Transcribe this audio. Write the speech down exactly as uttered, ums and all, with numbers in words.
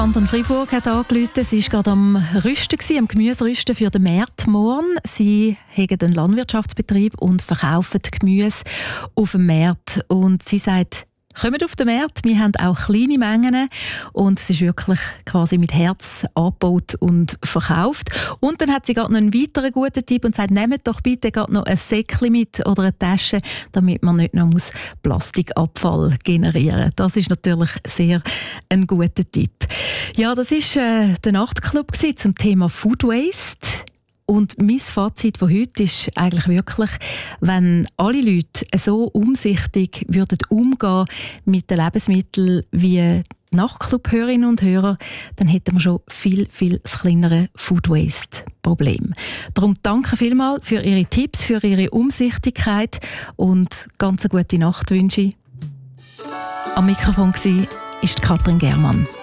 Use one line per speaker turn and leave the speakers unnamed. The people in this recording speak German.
Anton Fribourg hat angerufen. Sie war gerade am Rüsten, am Gemüserüsten für den März morgen. Sie haben einen Landwirtschaftsbetrieb und verkaufen Gemüse auf dem März. Und sie sagt, kommt auf den Markt, wir haben auch kleine Mengen und es ist wirklich quasi mit Herz angebaut und verkauft. Und dann hat sie gerade noch einen weiteren guten Tipp und sagt, nehmt doch bitte gerade noch ein Säckchen mit oder eine Tasche, damit man nicht noch muss Plastikabfall generieren muss. Das ist natürlich sehr ein guter Tipp. Ja, das war äh, der Nachtclub zum Thema Food Waste. Und mein Fazit von heute ist eigentlich wirklich, wenn alle Leute so umsichtig würden umgehen mit den Lebensmitteln wie Nachtclub-Hörerinnen und Hörer, dann hätten wir schon viel, viel das kleinere Food-Waste-Problem. Darum danke vielmals für Ihre Tipps, für Ihre Umsichtigkeit und ganz eine gute Nacht wünsche ich. Am Mikrofon war Katrin Germann.